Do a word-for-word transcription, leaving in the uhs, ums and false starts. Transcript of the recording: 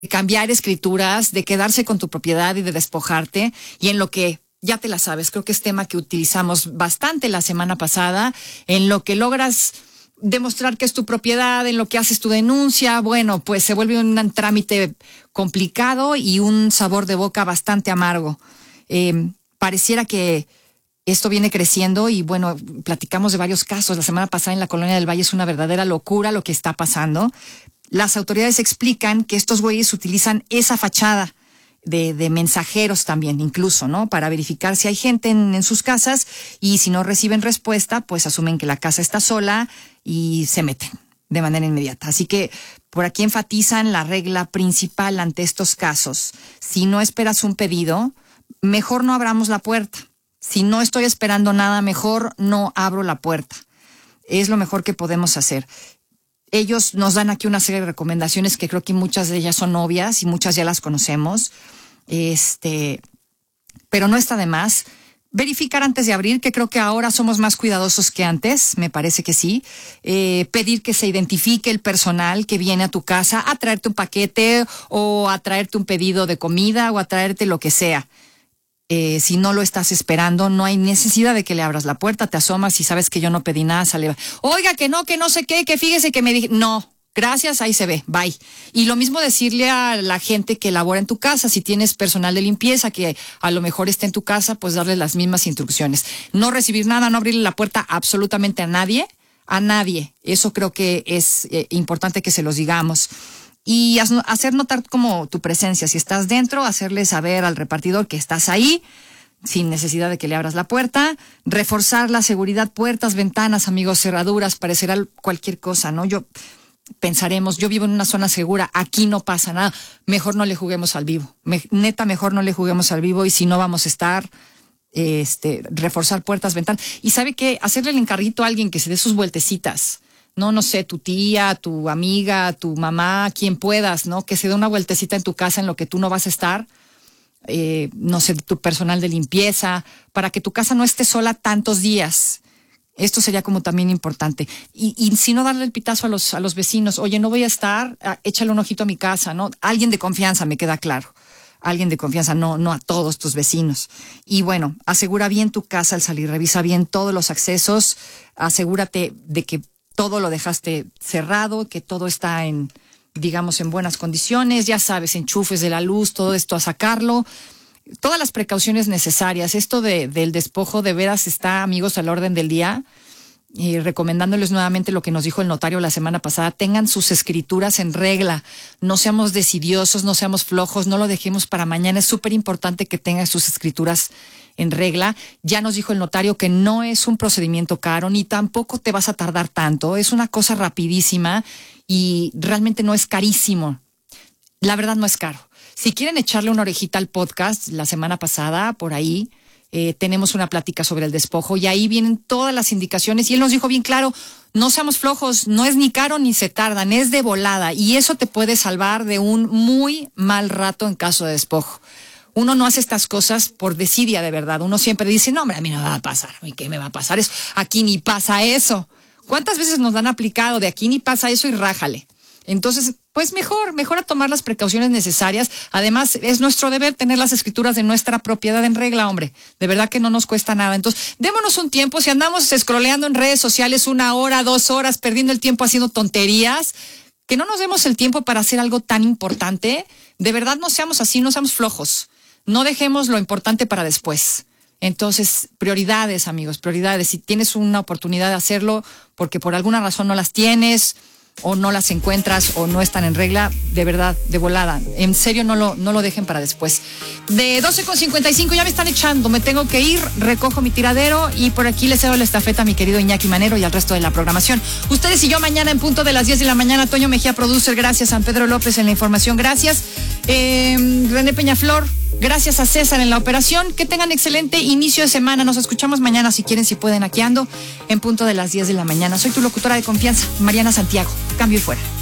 cambiar escrituras, de quedarse con tu propiedad y de despojarte, y en lo que ya te la sabes, creo que es tema que utilizamos bastante la semana pasada, en lo que logras demostrar que es tu propiedad, en lo que haces tu denuncia, bueno, pues se vuelve un trámite complicado y un sabor de boca bastante amargo. Eh, pareciera que esto viene creciendo y bueno, platicamos de varios casos. La semana pasada en la Colonia del Valle es una verdadera locura lo que está pasando. Las autoridades explican que estos güeyes utilizan esa fachada de, de mensajeros también, incluso, ¿no? Para verificar si hay gente en, en sus casas, y si no reciben respuesta, pues asumen que la casa está sola y se meten de manera inmediata. Así que por aquí enfatizan la regla principal ante estos casos. Si no esperas un pedido, mejor no abramos la puerta. Si no estoy esperando nada, mejor no abro la puerta. Es lo mejor que podemos hacer. Ellos nos dan aquí una serie de recomendaciones que creo que muchas de ellas son obvias y muchas ya las conocemos. Este, pero no está de más verificar antes de abrir, que creo que ahora somos más cuidadosos que antes, me parece que sí. Eh, pedir que se identifique el personal que viene a tu casa a traerte un paquete o a traerte un pedido de comida o a traerte lo que sea. Eh, si no lo estás esperando, no hay necesidad de que le abras la puerta, te asomas y sabes que yo no pedí nada, sale, oiga, que no, que no sé qué, que fíjese que me dije, no, gracias, ahí se ve, bye. Y lo mismo decirle a la gente que labora en tu casa, si tienes personal de limpieza que a lo mejor está en tu casa, pues darle las mismas instrucciones. No recibir nada, no abrirle la puerta absolutamente a nadie, a nadie. Eso creo que es eh, importante que se los digamos. Y hacer notar como tu presencia. Si estás dentro, hacerle saber al repartidor que estás ahí, sin necesidad de que le abras la puerta. Reforzar la seguridad, puertas, ventanas, amigos, cerraduras, parecerá cualquier cosa, ¿no? Yo pensaremos, yo vivo en una zona segura, aquí no pasa nada, mejor no le juguemos al vivo. Me, neta, mejor no le juguemos al vivo, y si no vamos a estar, este, reforzar puertas, ventanas. Y ¿sabe qué? Hacerle el encarguito a alguien que se dé sus vueltecitas. No, no sé, tu tía, tu amiga, tu mamá, quien puedas, ¿no? Que se dé una vueltecita en tu casa en lo que tú no vas a estar. Eh, no sé, tu personal de limpieza, para que tu casa no esté sola tantos días. Esto sería como también importante. Y, y si no, darle el pitazo a los, a los vecinos. Oye, no voy a estar, échale un ojito a mi casa, ¿no? Alguien de confianza, me queda claro. Alguien de confianza, no, no a todos tus vecinos. Y bueno, asegura bien tu casa al salir, revisa bien todos los accesos, asegúrate de que todo lo dejaste cerrado, que todo está en, digamos, en buenas condiciones, ya sabes, enchufes de la luz, todo esto a sacarlo, todas las precauciones necesarias. Esto de, del despojo de veras está, amigos, al orden del día. Y recomendándoles nuevamente lo que nos dijo el notario la semana pasada, tengan sus escrituras en regla, no seamos decidiosos, no seamos flojos, no lo dejemos para mañana. Es súper importante que tengan sus escrituras en regla. Ya nos dijo el notario que no es un procedimiento caro, ni tampoco te vas a tardar tanto, es una cosa rapidísima y realmente no es carísimo. La verdad no es caro. Si quieren echarle una orejita al podcast, la semana pasada, por ahí, Eh, tenemos una plática sobre el despojo y ahí vienen todas las indicaciones, y él nos dijo bien claro, no seamos flojos, no es ni caro ni se tardan, es de volada, y eso te puede salvar de un muy mal rato en caso de despojo. Uno no hace estas cosas por desidia de verdad, uno siempre dice, no hombre, a mí no me va a pasar, ¿y qué me va a pasar eso? Aquí ni pasa eso. ¿Cuántas veces nos han aplicado de aquí ni pasa eso y rájale? Entonces, pues mejor, mejor a tomar las precauciones necesarias. Además, es nuestro deber tener las escrituras de nuestra propiedad en regla, hombre. De verdad que no nos cuesta nada. Entonces, démonos un tiempo. Si andamos scrolleando en redes sociales una hora, dos horas, perdiendo el tiempo haciendo tonterías, que no nos demos el tiempo para hacer algo tan importante. De verdad, no seamos así, no seamos flojos. No dejemos lo importante para después. Entonces, prioridades, amigos, prioridades. Si tienes una oportunidad de hacerlo porque por alguna razón no las tienes, o no las encuentras, o no están en regla, de verdad, de volada. En serio, no lo, no lo dejen para después. De doce con cincuenta y cinco ya me están echando, me tengo que ir, recojo mi tiradero y por aquí le cedo la estafeta a mi querido Iñaki Manero y al resto de la programación. Ustedes y yo mañana en punto de las diez de la mañana. Toño Mejía, producer, gracias. San Pedro López en la información, gracias. Eh, René Peñaflor, gracias a César en la operación. Que tengan excelente inicio de semana. Nos escuchamos mañana, si quieren, si pueden, aquí ando en punto de las diez de la mañana. Soy tu locutora de confianza, Mariana Santiago. Cambio y fuera.